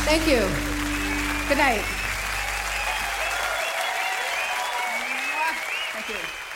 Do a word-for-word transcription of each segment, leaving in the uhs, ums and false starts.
Thank you. Good night. Thank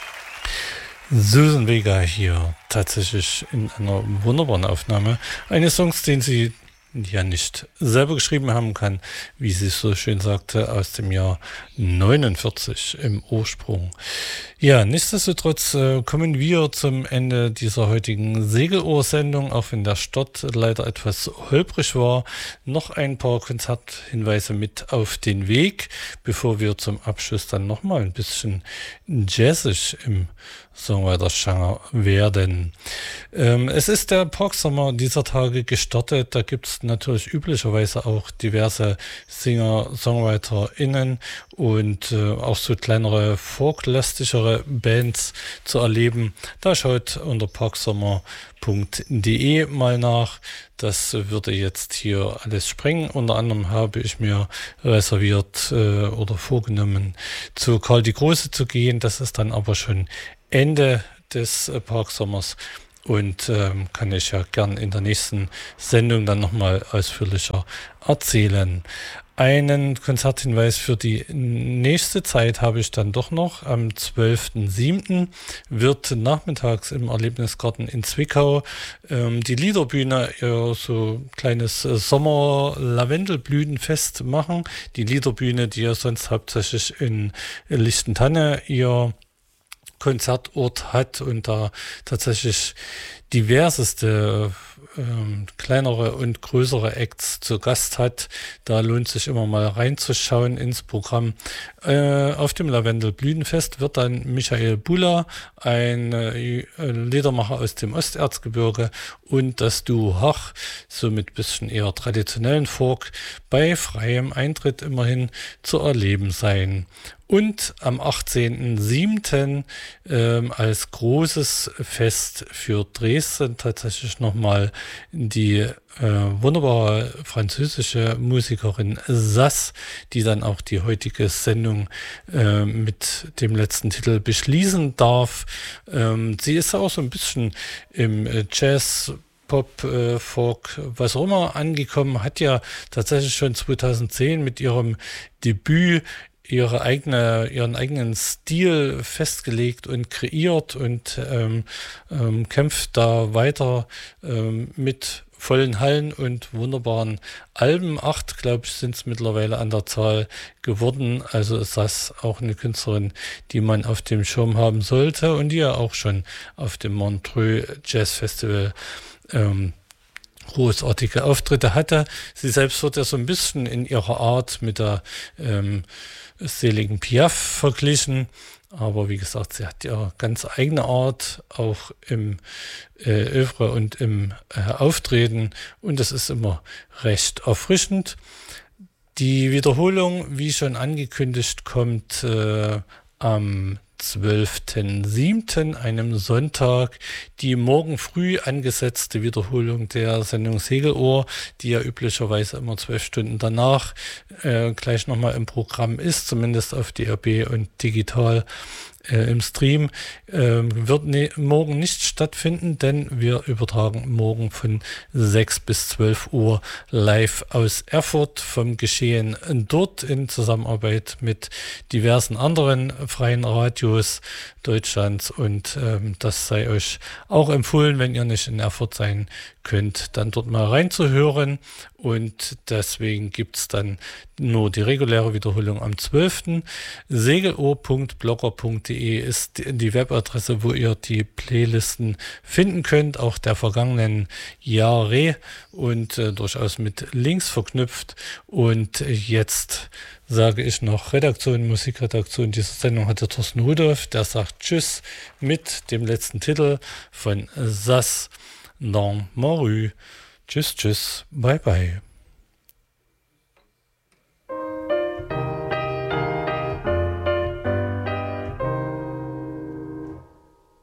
you. Susan Vega hier tatsächlich in einer wunderbaren Aufnahme eines Songs, den sie ja nicht selber geschrieben haben kann, wie sie so schön sagte, aus dem Jahr neunundvierzig im Ursprung. Ja, nichtsdestotrotz äh, kommen wir zum Ende dieser heutigen Segelohr-Sendung, auch wenn der Start leider etwas holprig war. Noch ein paar Konzerthinweise mit auf den Weg, bevor wir zum Abschluss dann nochmal ein bisschen jazzig im Songwriter-Genre werden. Ähm, es ist der Park Summer dieser Tage gestartet. Da gibt es natürlich üblicherweise auch diverse Singer, SongwriterInnen und äh, auch so kleinere, folklastigere Bands zu erleben. Da schaut unter parksummer punkt de mal nach. Das würde jetzt hier alles sprengen. Unter anderem habe ich mir reserviert äh, oder vorgenommen, zu Karl die Große zu gehen. Das ist dann aber schon Ende des äh, Parksommers und ähm, kann ich ja gern in der nächsten Sendung dann nochmal ausführlicher erzählen. Einen Konzerthinweis für die nächste Zeit habe ich dann doch noch. Am zwölften siebten wird nachmittags im Erlebnisgarten in Zwickau ähm, die Liederbühne ihr so kleines äh, Sommer-Lavendelblütenfest machen. Die Liederbühne, die ja sonst hauptsächlich in Lichtentanne ihr Konzertort hat und da tatsächlich diverseste ähm, kleinere und größere Acts zu Gast hat. Da lohnt sich immer mal reinzuschauen ins Programm. Äh, auf dem Lavendelblütenfest wird dann Michael Bulla, ein äh, Liedermacher aus dem Osterzgebirge, und das Duo Hach, so mit bisschen eher traditionellen Folk, bei freiem Eintritt immerhin zu erleben sein. Und am achtzehnten siebten ähm, als großes Fest für Dresden tatsächlich nochmal die äh, wunderbare französische Musikerin Sass, die dann auch die heutige Sendung äh, mit dem letzten Titel beschließen darf. Ähm, sie ist auch so ein bisschen im äh, Jazz, Pop, äh, Folk, was auch immer angekommen, hat ja tatsächlich schon zweitausendzehn mit ihrem Debüt ihre eigene, ihren eigenen Stil festgelegt und kreiert und ähm, ähm, kämpft da weiter ähm, mit vollen Hallen und wunderbaren Alben. Acht, glaube ich, sind es mittlerweile an der Zahl geworden. Also ist das auch eine Künstlerin, die man auf dem Schirm haben sollte und die ja auch schon auf dem Montreux Jazz Festival ähm, großartige Auftritte hatte. Sie selbst wird ja so ein bisschen in ihrer Art mit der ähm, seligen Piaf verglichen, aber wie gesagt, sie hat ja ganz eigene Art, auch im äh, Övre und im äh, Auftreten, und das ist immer recht erfrischend. Die Wiederholung, wie schon angekündigt, kommt äh, am zwölften siebten, einem Sonntag, die morgen früh angesetzte Wiederholung der Sendung Segelohr, die ja üblicherweise immer zwölf Stunden danach äh, gleich nochmal im Programm ist, zumindest auf D A B und digital äh, im Stream, äh, wird ne- morgen nicht stattfinden, denn wir übertragen morgen von sechs bis zwölf Uhr live aus Erfurt vom Geschehen dort in Zusammenarbeit mit diversen anderen freien Radios Deutschlands, und ähm, das sei euch auch empfohlen, wenn ihr nicht in Erfurt sein könnt, dann dort mal reinzuhören, und deswegen gibt es dann nur die reguläre Wiederholung am zwölften segelohr punkt blogger punkt de ist die Webadresse, wo ihr die Playlisten finden könnt, auch der vergangenen Jahre, und äh, durchaus mit Links verknüpft. Und jetzt sage ich noch Redaktion, Musikredaktion dieser Sendung hatte Thorsten Rudolph, der sagt Tschüss mit dem letzten Titel von Sass dans ma rue. Tschüss, tschüss, bye bye.